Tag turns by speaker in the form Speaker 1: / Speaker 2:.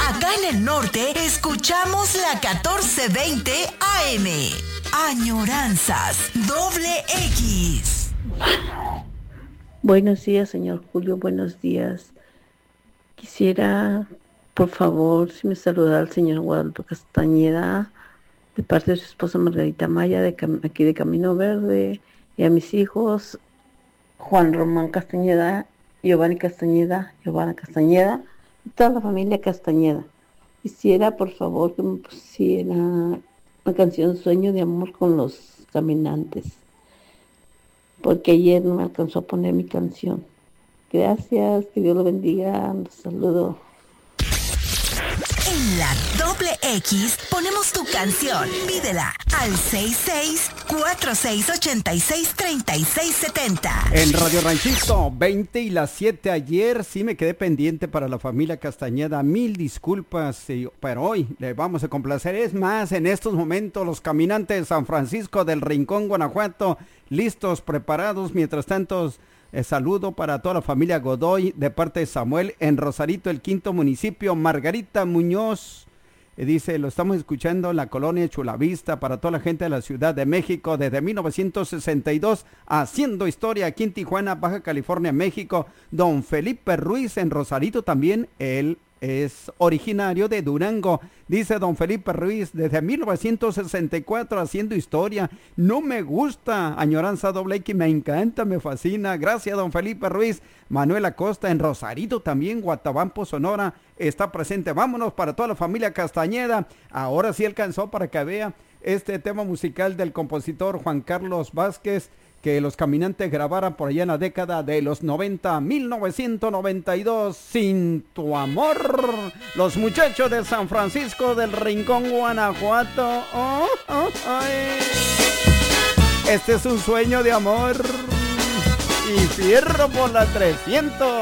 Speaker 1: Acá en el norte escuchamos la 1420 AM. Añoranzas X.
Speaker 2: Buenos días, señor Julio, buenos días. Quisiera, por favor, si me saludara al señor Guadalupe Castañeda, de parte de su esposa Margarita Maya, aquí de Camino Verde, y a mis hijos, Juan Román Castañeda, Giovanna Castañeda, y toda la familia Castañeda. Quisiera, por favor, que me pusiera una canción Sueño de Amor con los Caminantes, porque ayer no me alcanzó a poner mi canción. Gracias, que Dios lo bendiga, los saludo.
Speaker 1: En la X ponemos tu canción. Pídela al 66-4686-3670.
Speaker 3: En Radio Ranchito, 20 y las 7 ayer, sí me quedé pendiente para la familia Castañeda. Mil disculpas, pero hoy le vamos a complacer. Es más, en estos momentos los caminantes de San Francisco del Rincón, Guanajuato, listos, preparados. Mientras tanto, saludo para toda la familia Godoy de parte de Samuel en Rosarito, el 5º municipio. Margarita Muñoz dice, lo estamos escuchando en la colonia Chulavista, para toda la gente de la Ciudad de México desde 1962, haciendo historia aquí en Tijuana, Baja California, México. Don Felipe Ruiz en Rosarito también, él es originario de Durango. Dice don Felipe Ruiz, desde 1964 haciendo historia. No me gusta Añoranza X, me encanta, me fascina. Gracias, don Felipe Ruiz. Manuel Acosta en Rosarito también, Guatabampo, Sonora, está presente. Vámonos para toda la familia Castañeda. Ahora sí alcanzó para que vea este tema musical del compositor Juan Carlos Vázquez, que los caminantes grabaran por allá en la década de los 90, 1992, Sin tu amor. Los muchachos de San Francisco del Rincón, Guanajuato. Oh, oh, ay. Este es un sueño de amor y fierro por la 300.